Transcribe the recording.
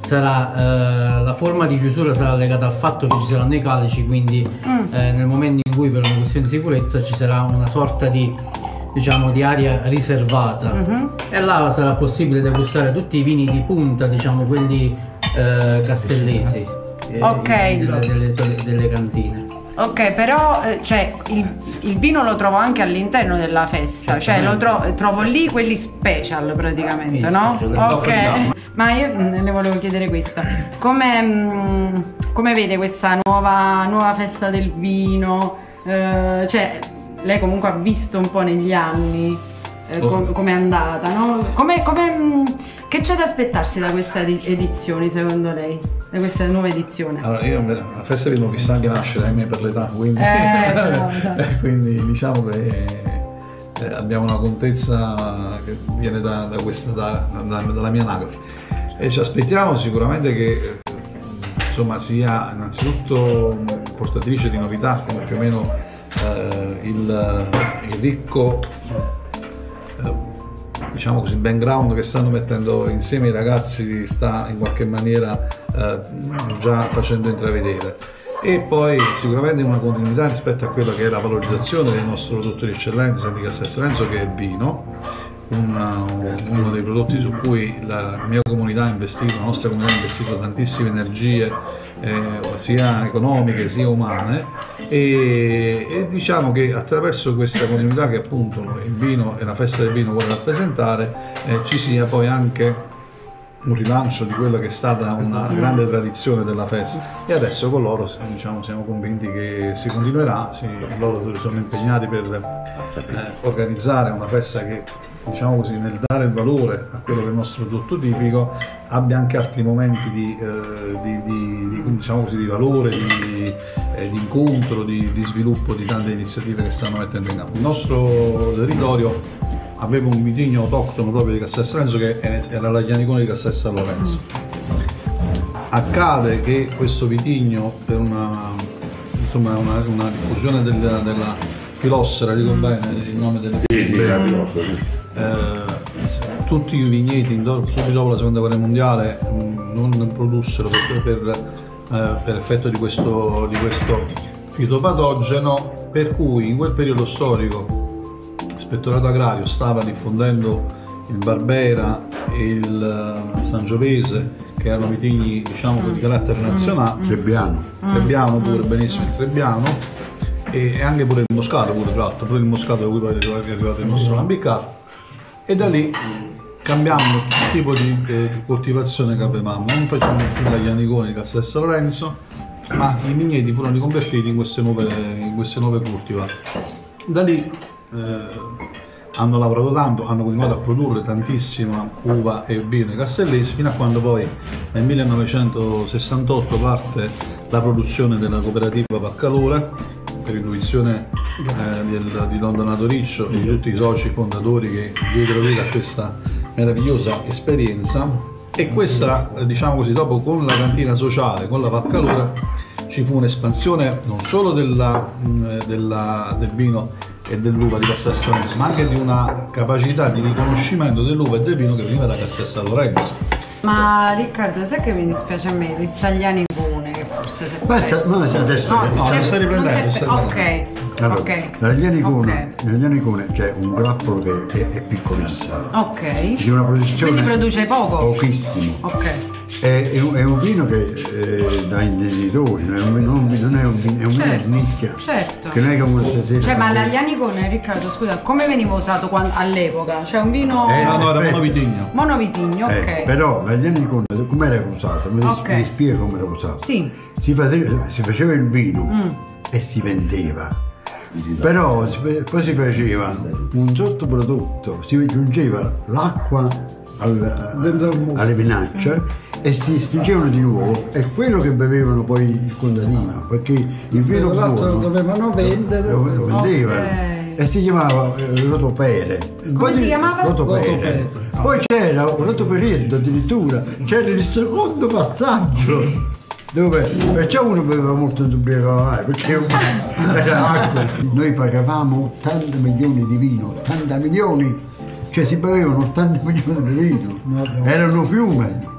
sarà la forma di chiusura sarà legata al fatto che ci saranno i calici, quindi nel momento in cui per una questione di sicurezza ci sarà una sorta di, diciamo, di area riservata, e là sarà possibile degustare tutti i vini di punta, diciamo quelli castellesi, delle cantine. Ok, però cioè, il vino lo trovo anche all'interno della festa, cioè lo trovo lì quelli special praticamente, no? Ok, ma io ne volevo chiedere questa, come vede questa nuova festa del vino? Cioè, lei comunque ha visto un po' negli anni come è andata, no? Che c'è da aspettarsi da questa edizione secondo lei? Da questa nuova edizione? Allora, io la festa l'ho vista anche nascere, ahimè, per l'età, quindi, quindi diciamo che abbiamo una contezza che viene dalla mia anagrafe, e ci aspettiamo sicuramente che insomma sia innanzitutto portatrice di novità, come più o meno il ricco diciamo così background che stanno mettendo insieme i ragazzi sta in qualche maniera già facendo intravedere, e poi sicuramente una continuità rispetto a quella che è la valorizzazione del nostro prodotto di eccellenza di Castel Salenzo, che è il vino, uno dei prodotti su cui la mia comunità ha investito, la nostra comunità ha investito tantissime energie, sia economiche sia umane, e diciamo che attraverso questa continuità che appunto il vino e la festa del vino vuole rappresentare, ci sia poi anche un rilancio di quella che è stata una grande tradizione della festa, e adesso con loro diciamo, siamo convinti che si continuerà. Loro sono impegnati per organizzare una festa che, diciamo così, nel dare il valore a quello che è il nostro prodotto tipico, abbia anche altri momenti diciamo così, di valore, di incontro, di sviluppo di tante iniziative che stanno mettendo in campo. Il nostro territorio aveva un vitigno autoctono proprio di Castel Salenzo, che era l'Aglianicone di Castel San Lorenzo. Accade che questo vitigno, per una diffusione della filossera, dico bene il nome della tutti i vigneti subito dopo la seconda guerra mondiale non produssero per effetto di questo fitopatogeno, per cui in quel periodo storico l'Ispettorato Agrario stava diffondendo il Barbera e il Sangiovese, che erano vitigni, diciamo, di carattere nazionale, Trebbiano pure, benissimo il Trebbiano, e anche pure il Moscato, pure il Moscato da cui poi è arrivato il nostro Lambicato, e da lì cambiammo il tipo di coltivazione che avevamo, non facciamo più l'Aglianicone di Castel San Lorenzo, ma i vigneti furono riconvertiti in queste nuove cultivar. Da lì hanno lavorato tanto, hanno continuato a produrre tantissima uva e vino castellesi, fino a quando poi nel 1968 parte la produzione della cooperativa Baccalore, per intuizione di Londonato Riccio e di tutti i soci fondatori che diedero vita a questa meravigliosa esperienza. E questa, diciamo così, dopo con la cantina sociale, con la Baccalore, ci fu un'espansione non solo del vino e dell'uva di Castel San Lorenzo, ma anche di una capacità di riconoscimento dell'uva e del vino che veniva da Castel San Lorenzo. Ma Riccardo, sai che mi dispiace a me di Staglianicone, che forse si è perso? No, adesso sta riprendendo. Ok. Allora, Ok. Nell'Aglianicone c'è un grappolo che è piccolissimo. Ok. Di una produzione Quindi produce poco? Pochissimo. Ok. È un vino che da intenditori, non è un vino, è un vino di nicchia. Certo. Che non è come stasera. Cioè, ma l'Aglianicone, Riccardo, scusa, come veniva usato all'epoca? Cioè un vino. No, era monovitigno. Monovitigno, ok. Però l'Aglianicone come era usato? Mi spiego come era usato. Sì. Si faceva il vino e si vendeva. Però poi si faceva un sottoprodotto, si aggiungeva l'acqua alle vinacce e si stringevano di nuovo, è quello che bevevano poi il contadino, perché il vino buono lo dovevano vendere, lo vendevano. E si chiamava rotopere. Come si chiamava? Rotopere. Poi c'era un rotoperetto addirittura, c'era il secondo passaggio, dove perciò uno beveva molto, non si ubriacava mai, perché era acqua. Noi pagavamo 80 milioni di vino, 80 milioni, cioè si bevevano 80 milioni di vino, erano fiume.